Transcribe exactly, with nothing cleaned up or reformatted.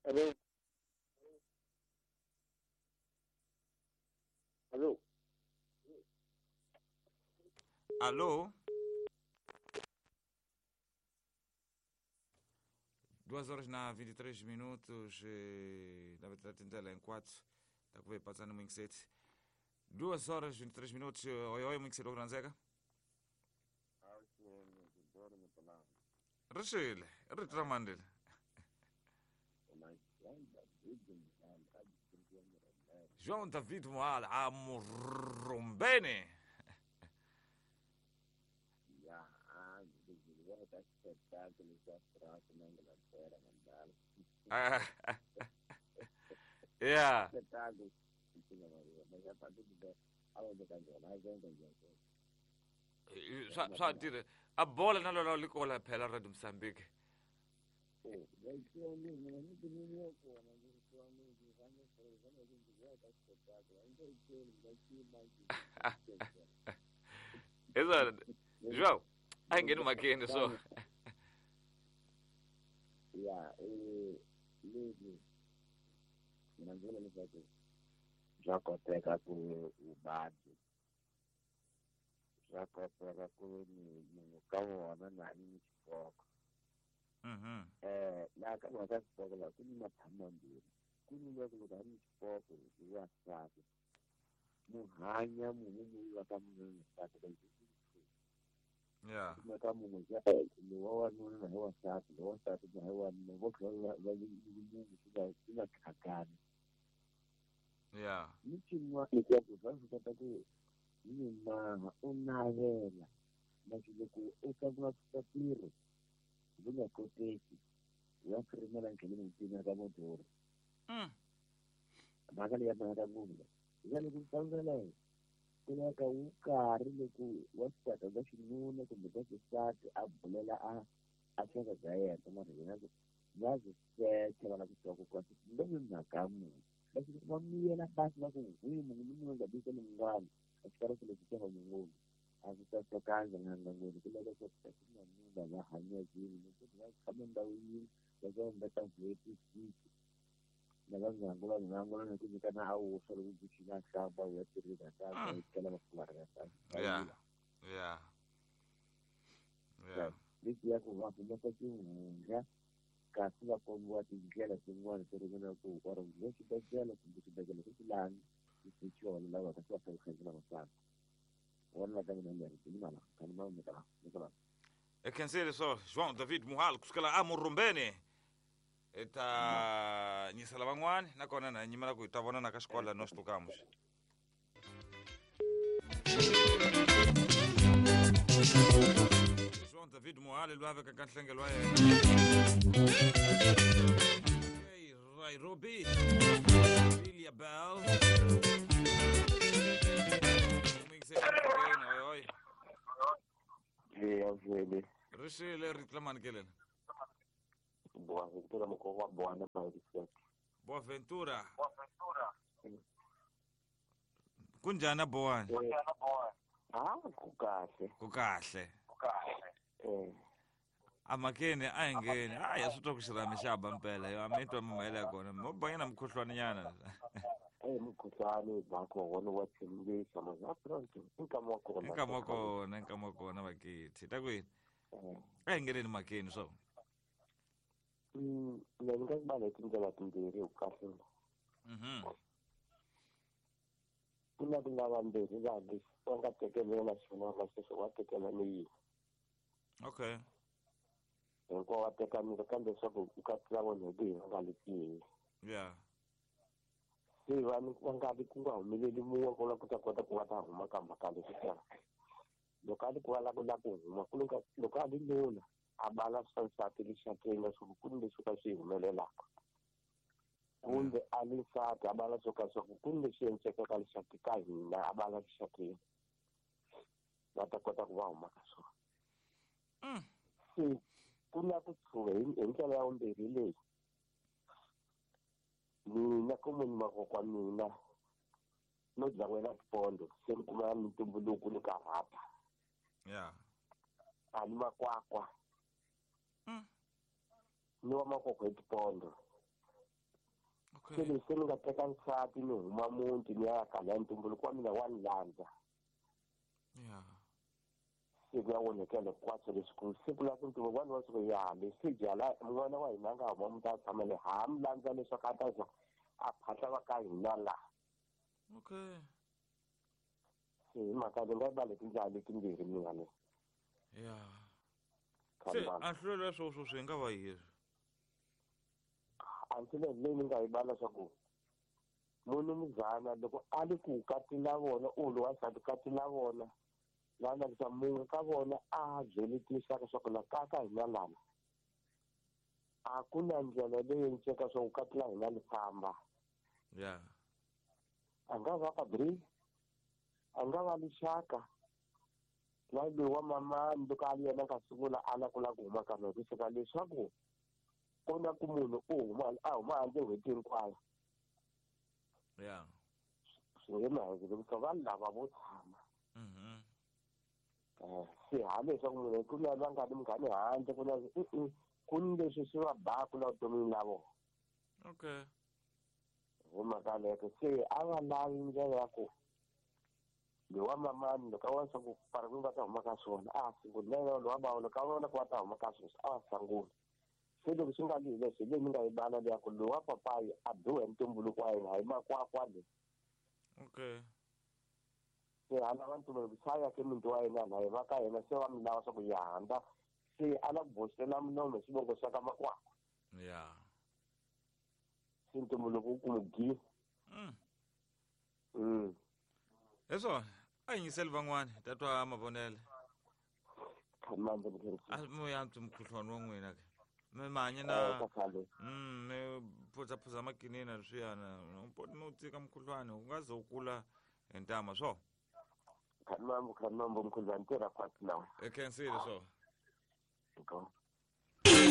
Hello. Hello. Alô? Duas horas na vinte e três minutos, eh, na verdade tentela em quatro, está com passando muito sete. Duas horas vinte e três minutos, eh, oi oi, muito cedo, Granzeca. Rachel, Ritramandel. João David Moal, Amurumbene. Ah, yeah. Só, só dire, a bola não lhe licola pela Red Moçambique. Exato. João, ainda não maquia só. Yeah, eh, lady, nanzula leswaku swa koteka ku u badzi swa koteka ku ni munhu ka vona na ni xipoko Mhm. eh laha ka vona ka xipoko laha ku ni maphamo mambirhi ku ni loko loko a ni xipoko hi wasati mu hanya munhu loyi va ka munhu wasati ka Yeah. kumeka munhu ni wa wanuna na hi wasati lo wasati na hi wanuna vo tlhela va munhu swi nga swi nga tlhakani Yeah. ni xin'wana leswaku va swi kota ku yi maha u navela na loko u tlangula switirho swi nga koteki ya firimela ndleleni ntsena ka mudyori Mm. mhaka leyi ya mhaka munhu ya loko tlangela ku leka wu karhi loko wa xisati va xinuna kumbe va xisati a bulela a a xaka bya yena mara yena va swi secha va lava ku tiva ku kwasi kumbe ni mhaka munhu leswi va miyela basi va ku hwi munhu ni munhu nga bisi ni mun'wana a xikarhi ku leswi xava munhu a swi sasekanga n'wanangweni ku leka ku ta na munhu va hanya kwini loko va tshama ndhawu yin'we loko va mbeta n'hweti siku lava nyangu va nyangu na ku nyikana a wuswa loko ku xina hlamba ya tirhisa ta va ikela va kuva ra ta Yeah. Yeah. Yeah. leti ya ku va kumeka xihundla kasi va kombiwa tindlela tin'wani ti ringana ku or le xibedhlele kumbe xibedhlele xi lani xi xona lava ka xi va khansela vasati wona ka mina leri ni mala kan ma mi kala ni kala E kan se det så, João David Muhal, kuskala Amurumbene. Eta nyisala van'wani nakona na nyimela ku hi ta vona na ka xikola no xitukamux. João David Muhal lwa veka ka nhlengelo wa yena. Hey, Nairobi. Lilia Bell. Mingse again, oi oi. ya vele Rishile reclaman kelen. boa ventura mo ko wa boa na ma di Boa Ventura. Kunjana Bowan? ah ku kahle Ku kahle. eh Amakene ayingeni. Hayi asutho kushirama shaba mpela. Yo amento mamela kona. Mobanyana mkhuhlwane nyana. eh mukhuhlane ba ko wona wa tshembisa ma za pronto inkamo ko na Inkamo kona, inkamo kona bakithi. Takwini. Ayingeneni makeni so. mm le nga ba le tindlela timbirhi u kahle Mhm. kuna kuna vambirhi laha va nga tekelela xona va sweswi wa tekela leyi Okay. hinkwavo va tekanile kambe leswaku u katsila vona hi leyi va nga letihi Yeah. se vanhu va nga vi ku nga humeleli mun'we ku la ku ta kota ku va ta huma ka mhaka leswi tala loko a ri ku va lava ku lava ku huma ku loko loko a ri nuna a mbala swansati lexakeni leswaku ku ni leswi ka swi humelelaka kumbe a ni nsati a mbala swo ka swa ku ku ni leswi endlekaka lexaki ka hina a mbala lexakeni va ta kota ku va huma ka swona Mm. se ku na ku tshuka hi ndlela ya vumbirhi leyi mina ku munhu makokwa mina no dlawela tipondo se ni kuma ni ntumbuluko ni karhata Yeah. a ni makwakwa Mm. ni wa makokwa hi tipondo Okay. se se nga teka nsati ni huma muti ni ya ka la ntumbuluko wa mina wa landza Yeah. se ga wona kele kwatso le school se kula ku ntumbuluko wa no se ya le se jala n'wana wa hina nga huma muta tshama le ham landza leswaku a ta zo a phahla va ka hina la Okay. se maka ndzi nga bale tinjalo leti mbirhi mina le Yeah. Se khamani a hlwela swo swo swi nga va yiri. antile leyi ni nga yi bala leswaku munhu muzana loko a ri ku kati na vona ulu wasati kati na vona lana ku munhu ka vona a byelekisa leswaku la kaka hina lana a ku na ndlela leyi nceka swa ku kati la hina li famba Yeah. a nga va kabri a nga va lixaka la loyi wa mamani loko a yena ka sungula a la ku la ku huma ka mina kusuka leswaku ku na ku munhu u huma a huma handle n'hweti hinkwayo Yeah. swi nge mahezi loko vanhu lava vo tshama Mhm. um se hali leswaku munhu ku na va nga ni munghani handle ku na i ku ni leswi swi va baku la vutomini la vona Okay. hi mhaka leko se a va lavi ndlela ya ku loyi wa mamani loko a vona swa ku pfara ku nga ta huma ka swona a sungula na yona wa vona loko a vona ku va ta huma ka swona a va sangula se loko swi nga li leswi leyi ni nga yi vana leya ku loyi wa papayi a biwe hi ntumbuluko wa yena hi makwakwa le Okay. se a lava ntumbuluko sa ya ke muti wa yena na hi va ka yena se va mi lava swa ku ya handla se a la ku boxela minomo xivongo xa ka makwakwa Yeah. se ntumbuluko wu kumu gi Mm. mm Eso, a yingiseli van'wani ta twa mavonele. khamanda ni khensi A mo ya ntsu mukhuhlwani wa n'wina ke. Mi manye eh na ka khale mm mi phuza phuza makinini na swiyana. Mpoti no tsika mukhuhlwani u nga zo kula hi ntama swo. khamamba khamamba mkhulwana tirha kwati lawa E khensile swo. go